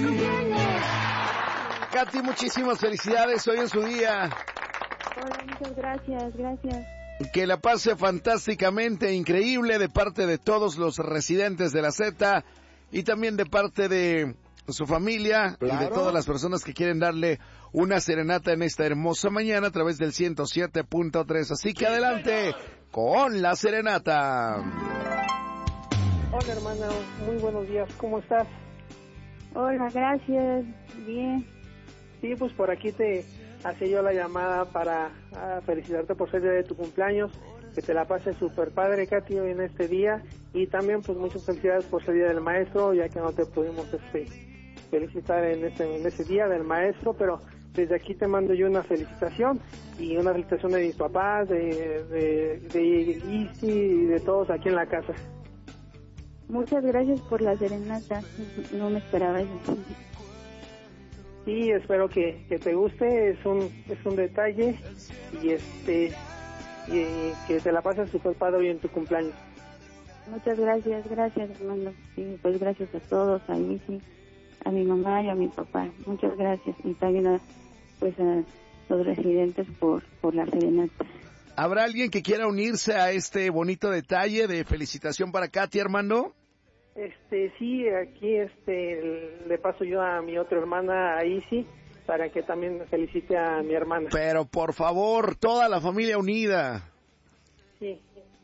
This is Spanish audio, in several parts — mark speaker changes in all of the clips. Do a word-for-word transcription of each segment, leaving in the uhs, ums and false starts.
Speaker 1: cumpleaños!
Speaker 2: Katy, muchísimas felicidades hoy en su día.
Speaker 1: Hola, muchas gracias, gracias.
Speaker 2: Que la pase fantásticamente, increíble de parte de todos los residentes de la Z y también de parte de su familia, claro, y de todas las personas que quieren darle una serenata en esta hermosa mañana a través del ciento siete punto tres. Así que adelante con la serenata.
Speaker 3: Hola, hermana, muy buenos días, ¿cómo estás?
Speaker 1: Hola, gracias, bien.
Speaker 3: Sí, pues por aquí te hacía yo la llamada para felicitarte por ser día de tu cumpleaños, que te la pases súper padre, Katy, hoy en este día, y también pues muchas felicidades por ser día del maestro, ya que no te pudimos este, felicitar en ese, en ese día del maestro, pero desde aquí te mando yo una felicitación, y una felicitación de mis papás, de, de, de Isi y de todos aquí en la casa.
Speaker 1: Muchas gracias por la serenata, no me esperaba eso.
Speaker 3: Sí, espero que, que te guste, es un es un detalle y este y que te la pases súper padre hoy en tu cumpleaños.
Speaker 1: Muchas gracias, gracias, hermano. Sí, pues gracias a todos, a Isi, a mi mamá y a mi papá. Muchas gracias y también a pues a los residentes por por la serenata.
Speaker 2: ¿Habrá alguien que quiera unirse a este bonito detalle de felicitación para Katy, Armando?
Speaker 3: Este, sí, aquí este le paso yo a mi otra hermana, a Isi, para que también me felicite a mi hermana.
Speaker 2: Pero por favor, toda la familia unida.
Speaker 3: Sí.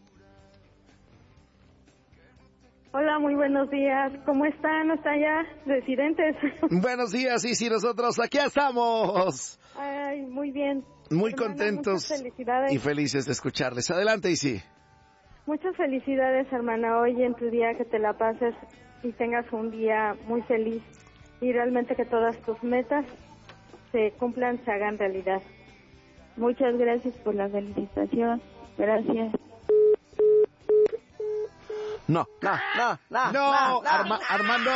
Speaker 4: Hola, muy buenos días. ¿Cómo están? ¿Están ya residentes?
Speaker 2: Buenos días, Isi, nosotros aquí estamos.
Speaker 4: Ay, muy bien.
Speaker 2: Muy
Speaker 4: Hermana,
Speaker 2: contentos
Speaker 4: felicidades.
Speaker 2: y felices de escucharles. Adelante, Isi.
Speaker 4: Muchas felicidades, hermana, hoy en tu día, que te la pases y tengas un día muy feliz y realmente que todas tus metas se cumplan, se hagan realidad.
Speaker 1: Muchas gracias por la felicitación. Gracias.
Speaker 2: No, no, no, no, no, no Arma, Armando.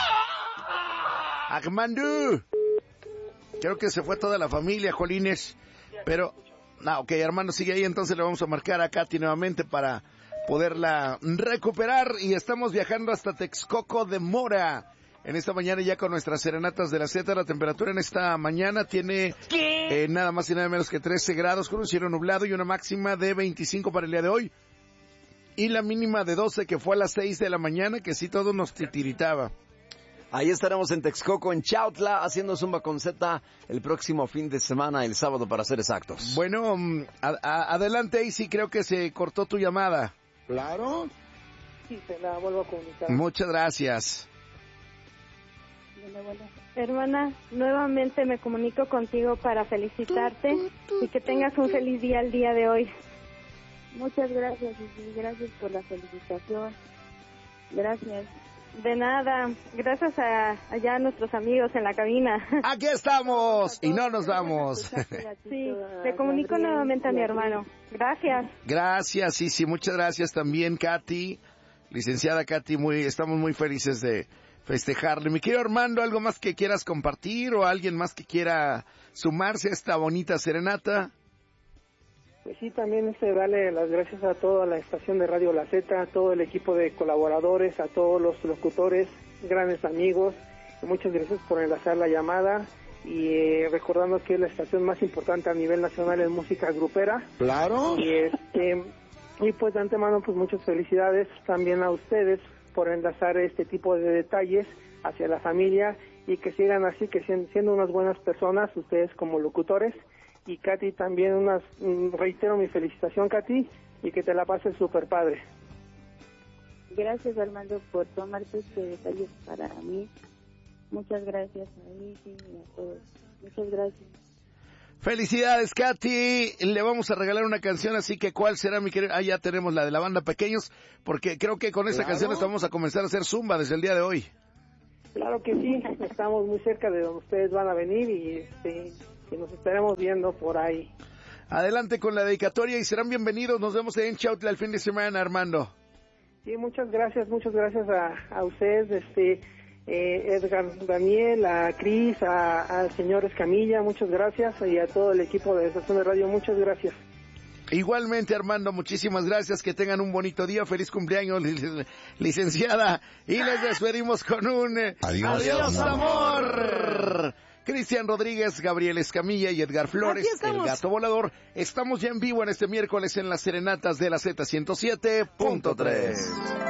Speaker 2: Armando. Creo que se fue toda la familia, Jolines. Pero, no, ok, Armando sigue ahí, entonces le vamos a marcar a Katy nuevamente para poderla recuperar, y estamos viajando hasta Texcoco de Mora en esta mañana ya con nuestras serenatas de la Z. La temperatura en esta mañana tiene eh, nada más y nada menos que trece grados con un cielo nublado y una máxima de veinticinco para el día de hoy y la mínima de doce que fue a las seis de la mañana, que sí todo nos titiritaba.
Speaker 5: Ahí estaremos en Texcoco, en Chautla, haciendo Zumba con Z el próximo fin de semana, el sábado para ser exactos.
Speaker 2: Bueno, a, a, adelante, ahí sí creo que se cortó tu llamada.
Speaker 3: Claro. Sí, te la vuelvo a comunicar.
Speaker 2: Muchas gracias.
Speaker 4: Bueno, bueno. Hermana, nuevamente me comunico contigo para felicitarte y que tengas un feliz día el día de hoy.
Speaker 1: Muchas gracias, y gracias por la felicitación. Gracias.
Speaker 4: De nada, gracias a allá a nuestros amigos en la cabina.
Speaker 2: Aquí estamos y no nos vamos.
Speaker 4: Sí, le comunico nuevamente a mi hermano. Gracias.
Speaker 2: Gracias, sí, sí, muchas gracias también, Katy, licenciada Katy, muy, estamos muy felices de festejarle. Mi querido Armando, ¿algo más que quieras compartir o alguien más que quiera sumarse a esta bonita serenata?
Speaker 3: Pues sí, también este, darle las gracias a toda la estación de Radio La Z, a todo el equipo de colaboradores, a todos los locutores, grandes amigos. Muchas gracias por enlazar la llamada y eh, recordando que es la estación más importante a nivel nacional en música grupera.
Speaker 2: Claro.
Speaker 3: Y, este, y pues de antemano, pues muchas felicidades también a ustedes por enlazar este tipo de detalles hacia la familia y que sigan así, que siendo unas buenas personas, ustedes como locutores. Y Katy también, unas reitero mi felicitación, Katy, y que te la pases súper padre.
Speaker 1: Gracias, Armando, por tomarte este detalle para mí. Muchas gracias a mí y a todos. Muchas gracias.
Speaker 2: Felicidades, Katy. Le vamos a regalar una canción, así que ¿cuál será, mi querido? Ah, ya tenemos la de la banda Pequeños, porque creo que con esta claro. canción vamos a comenzar a hacer zumba desde el día de hoy.
Speaker 3: Claro que sí, estamos muy cerca de donde ustedes van a venir y este... y nos estaremos viendo por ahí.
Speaker 2: Adelante con la dedicatoria y serán bienvenidos. Nos vemos en Chautla el fin de semana, Armando.
Speaker 3: Sí, muchas gracias, muchas gracias a, a ustedes, este, eh, Edgar, Daniel, a Cris, a, al señor Escamilla, muchas gracias, y a todo el equipo de Estación de Radio, muchas gracias.
Speaker 2: Igualmente, Armando, muchísimas gracias, que tengan un bonito día, feliz cumpleaños, li- licenciada, y les despedimos con un eh,
Speaker 6: Adiós,
Speaker 2: adiós
Speaker 6: amor.
Speaker 2: amor. Cristian Rodríguez, Gabriel Escamilla y Edgar Flores,
Speaker 5: Aquí estamos.
Speaker 2: el Gato Volador. Estamos ya en vivo en este miércoles en las Serenatas de la Z ciento siete punto tres.